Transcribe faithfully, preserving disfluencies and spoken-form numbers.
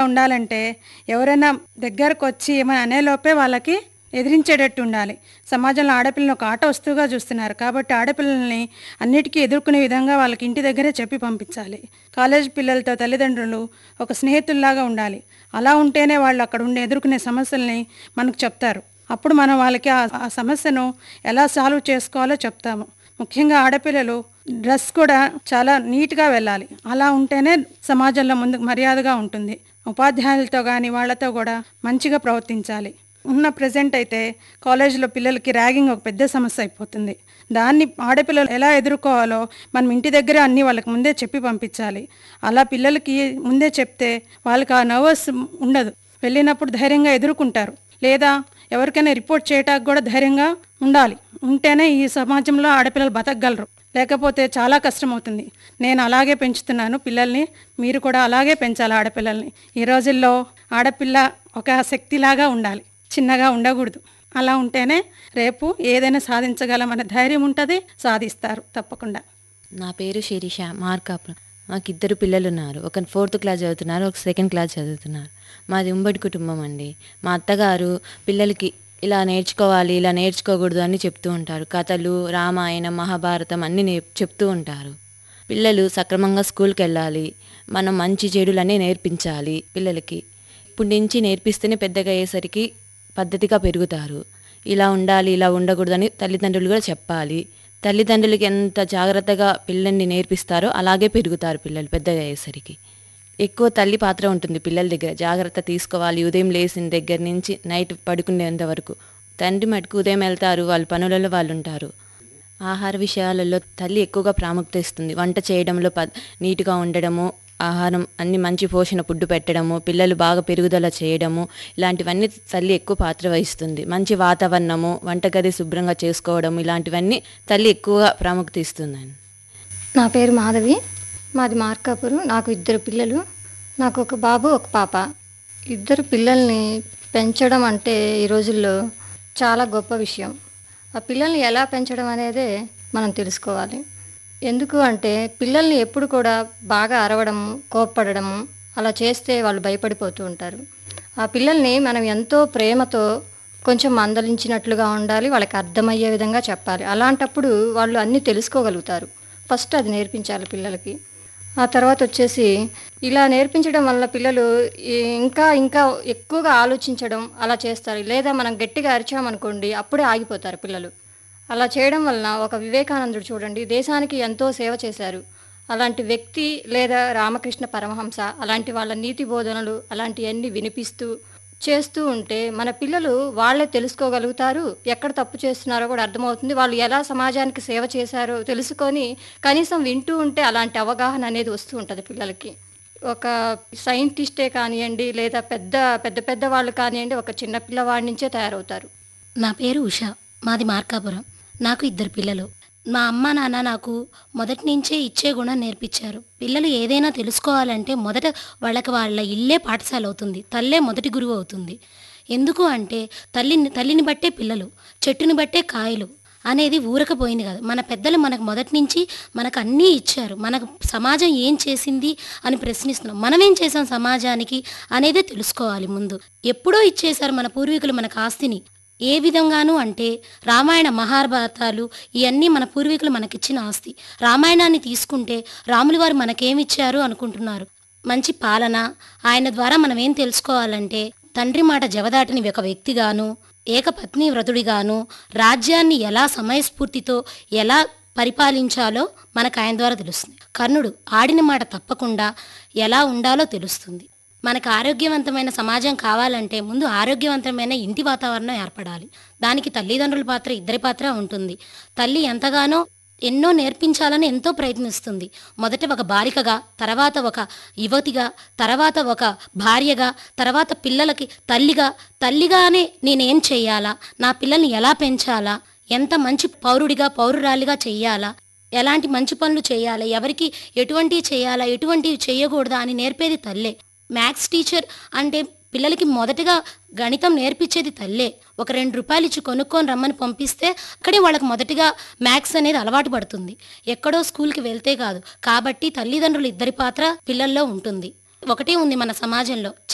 ఉండాలంటే ఎవరైనా దగ్గరకొచ్చి ఏమైనా అనేలోపే వాళ్ళకి ఎదిరించేటట్టు ఉండాలి. సమాజంలో ఆడపిల్లని ఒక ఆట వస్తువుగా చూస్తున్నారు. కాబట్టి ఆడపిల్లల్ని అన్నిటికీ ఎదుర్కొనే విధంగా వాళ్ళకి ఇంటి దగ్గరే చెప్పి పంపించాలి. కాలేజ్ పిల్లలతో తల్లిదండ్రులు ఒక స్నేహితుల్లాగా ఉండాలి. అలా ఉంటేనే వాళ్ళు అక్కడ ఉండి ఎదుర్కొనే సమస్యల్ని మనకు చెప్తారు. అప్పుడు మనం వాళ్ళకి ఆ ఆ సమస్యను ఎలా సాల్వ్ చేసుకోవాలో చెప్తాము. ముఖ్యంగా ఆడపిల్లలు డ్రెస్ కూడా చాలా నీట్గా వెళ్ళాలి. అలా ఉంటేనే సమాజంలో ముందుకు మర్యాదగా ఉంటుంది. ఉపాధ్యాయులతో కానీ వాళ్ళతో కూడా మంచిగా ప్రవర్తించాలి. ఉన్న ప్రజెంట్ అయితే కాలేజీలో పిల్లలకి ర్యాగింగ్ ఒక పెద్ద సమస్య అయిపోతుంది. దాన్ని ఆడపిల్లలు ఎలా ఎదుర్కోవాలో మనం ఇంటి దగ్గర అన్నీ వాళ్ళకి ముందే చెప్పి పంపించాలి. అలా పిల్లలకి ముందే చెప్తే వాళ్ళకి ఆ నర్వస్ ఉండదు. వెళ్ళినప్పుడు ధైర్యంగా ఎదుర్కొంటారు. లేదా ఎవరికైనా రిపోర్ట్ చేయటానికి కూడా ధైర్యంగా ఉండాలి. ఉంటేనే ఈ సమాజంలో ఆడపిల్లలు బతకగలరు. లేకపోతే చాలా కష్టమవుతుంది. నేను అలాగే పెంచుతున్నాను పిల్లల్ని. మీరు కూడా అలాగే పెంచాలి ఆడపిల్లల్ని. ఈ రోజుల్లో ఆడపిల్ల ఒక శక్తిలాగా ఉండాలి, చిన్నగా ఉండకూడదు. అలా ఉంటేనే రేపు ఏదైనా సాధించగలమనే ధైర్యం ఉంటుంది. సాధిస్తారు తప్పకుండా. నా పేరు శిరీష, మార్కాపురం. మాకు ఇద్దరు పిల్లలు ఉన్నారు. ఒక ఫోర్త్ క్లాస్ చదువుతున్నారు, ఒక సెకండ్ క్లాస్ చదువుతున్నారు. మాది ఉమ్మడి కుటుంబం అండి. మా అత్తగారు పిల్లలకి ఇలా నేర్చుకోవాలి, ఇలా నేర్చుకోకూడదు అని చెప్తూ ఉంటారు. కథలు, రామాయణం, మహాభారతం అన్నీ నే చెప్తూ ఉంటారు. పిల్లలు సక్రమంగా స్కూల్కి వెళ్ళాలి. మనం మంచి చెడులన్నీ నేర్పించాలి పిల్లలకి. ఇప్పటి నుంచి నేర్పిస్తేనే పెద్దగా అయ్యేసరికి పద్ధతిగా పెరుగుతారు. ఇలా ఉండాలి, ఇలా ఉండకూడదని తల్లిదండ్రులు కూడా చెప్పాలి. తల్లిదండ్రులకి ఎంత జాగ్రత్తగా పిల్లల్ని నేర్పిస్తారో అలాగే పెరుగుతారు పిల్లలు పెద్దగా అయ్యేసరికి. ఎక్కువ తల్లి పాత్ర ఉంటుంది పిల్లల దగ్గర. జాగ్రత్త తీసుకోవాలి ఉదయం లేచిన దగ్గర నుంచి నైట్ పడుకునేంత వరకు. తండ్రి మటుకు ఉదయం వెళ్తారు, వాళ్ళ పనులలో వాళ్ళు ఉంటారు. ఆహార విషయాలలో తల్లి ఎక్కువగా ప్రాముఖ్యత ఇస్తుంది. వంట చేయడంలో ప నీట్గా ఉండడము, ఆహారం అన్ని మంచి పోషణ ఫుడ్ పెట్టడము, పిల్లలు బాగా పెరుగుదల చేయడము, ఇలాంటివన్నీ తల్లి ఎక్కువ పాత్ర వహిస్తుంది. మంచి వాతావరణము, వంటగది శుభ్రంగా చేసుకోవడం, ఇలాంటివన్నీ తల్లి ఎక్కువగా ప్రాముఖ్యత ఇస్తుందండి. నా పేరు మాధవి, మాది మార్కాపురం. నాకు ఇద్దరు పిల్లలు. నాకు ఒక బాబు, ఒక పాప. ఇద్దరు పిల్లల్ని పెంచడం అంటే ఈ రోజుల్లో చాలా గొప్ప విషయం. ఆ పిల్లల్ని ఎలా పెంచడం అనేదే మనం తెలుసుకోవాలి. ఎందుకు అంటే పిల్లల్ని ఎప్పుడు కూడా బాగా అరవడము, కోప్పడము అలా చేస్తే వాళ్ళు భయపడిపోతూ ఉంటారు. ఆ పిల్లల్ని మనం ఎంతో ప్రేమతో కొంచెం మందలించినట్లుగా ఉండాలి. వాళ్ళకి అర్థమయ్యే విధంగా చెప్పాలి. అలాంటప్పుడు వాళ్ళు అన్నీ తెలుసుకోగలుగుతారు. ఫస్ట్ అది నేర్పించాలి పిల్లలకి. ఆ తర్వాత వచ్చేసి ఇలా నేర్పించడం వల్ల పిల్లలు ఇంకా ఇంకా ఎక్కువగా ఆలోచించడం అలా చేస్తారు. లేదా మనం గట్టిగా అరిచామనుకోండి, అప్పుడే ఆగిపోతారు పిల్లలు. అలా చేయడం వలన ఒక వివేకానందుడు చూడండి, దేశానికి ఎంతో సేవ చేశారు. అలాంటి వ్యక్తి లేదా రామకృష్ణ పరమహంస అలాంటి వాళ్ళ నీతి బోధనలు అలాంటివన్నీ వినిపిస్తూ చేస్తూ ఉంటే మన పిల్లలు వాళ్ళే తెలుసుకోగలుగుతారు. ఎక్కడ తప్పు చేస్తున్నారో కూడా అర్థమవుతుంది. వాళ్ళు ఎలా సమాజానికి సేవ చేశారో తెలుసుకొని కనీసం వింటూ ఉంటే అలాంటి అవగాహన అనేది వస్తూ ఉంటుంది పిల్లలకి. ఒక సైంటిస్టే కానివ్వండి, లేదా పెద్ద పెద్ద పెద్ద వాళ్ళు కానివ్వండి, ఒక చిన్న పిల్లవాడి నుంచే తయారవుతారు. నా పేరు ఉష, మాది మార్కాపురం. నాకు ఇద్దరు పిల్లలు. మా అమ్మ నాన్న నాకు మొదటి నుంచే ఇచ్చే గుణం నేర్పించారు. పిల్లలు ఏదైనా తెలుసుకోవాలంటే మొదట వాళ్ళకి వాళ్ళ ఇల్లే పాఠశాల అవుతుంది, తల్లే మొదటి గురువు అవుతుంది. ఎందుకు అంటే తల్లిని తల్లిని బట్టే పిల్లలు, చెట్టుని బట్టే కాయలు అనేది ఊరకపోయింది కదా. మన పెద్దలు మనకు మొదటి నుంచి మనకు అన్నీ ఇచ్చారు. మనకు సమాజం ఏం చేసింది అని ప్రశ్నిస్తున్నాం. మనం ఏం చేసాం సమాజానికి అనేదే తెలుసుకోవాలి ముందు. ఎప్పుడో ఇచ్చేశారు మన పూర్వీకులు మనకు ఆస్తిని. ఏ విధంగానూ అంటే రామాయణ మహాభారతాలు ఇవన్నీ మన పూర్వీకులు మనకిచ్చిన ఆస్తి. రామాయణాన్ని తీసుకుంటే రాములు వారు మనకేమిచ్చారు అనుకుంటున్నారు? మంచి పాలన. ఆయన ద్వారా మనం ఏం తెలుసుకోవాలంటే తండ్రి మాట జవదాటని ఒక వ్యక్తిగాను, ఏకపత్ని వ్రతుడిగాను, రాజ్యాన్ని ఎలా సమయస్ఫూర్తితో ఎలా పరిపాలించాలో మనకు ఆయన ద్వారా తెలుస్తుంది. కర్ణుడు ఆడిన మాట తప్పకుండా ఎలా ఉండాలో తెలుస్తుంది. మనకు ఆరోగ్యవంతమైన సమాజం కావాలంటే ముందు ఆరోగ్యవంతమైన ఇంటి వాతావరణం ఏర్పడాలి. దానికి తల్లిదండ్రుల పాత్ర, ఇద్దరి పాత్ర ఉంటుంది. తల్లి ఎంతగానో ఎన్నో నేర్పించాలని ఎంతో ప్రయత్నిస్తుంది. మొదట ఒక బాలికగా, తర్వాత ఒక యువతిగా, తర్వాత ఒక భార్యగా, తర్వాత పిల్లలకి తల్లిగా. తల్లిగానే నేనేం చెయ్యాలా, నా పిల్లల్ని ఎలా పెంచాలా, ఎంత మంచి పౌరుడిగా పౌరురాలిగా చెయ్యాలా, ఎలాంటి మంచి పనులు చేయాలా, ఎవరికి ఎటువంటివి చేయాలా, ఎటువంటివి చేయకూడదా అని నేర్పేది తల్లే. మ్యాథ్స్ టీచర్ అంటే పిల్లలకి మొదటగా గణితం నేర్పించేది తల్లే. ఒక రెండు రూపాయలు ఇచ్చి కొనుక్కొని రమ్మని పంపిస్తే అక్కడే వాళ్ళకి మొదటిగా మ్యాథ్స్ అనేది అలవాటు పడుతుంది, ఎక్కడో స్కూల్కి వెళ్తే కాదు. కాబట్టి తల్లిదండ్రులు ఇద్దరి పాత్ర పిల్లల్లో ఉంటుంది. ఒకటే ఉంది మన సమాజంలో,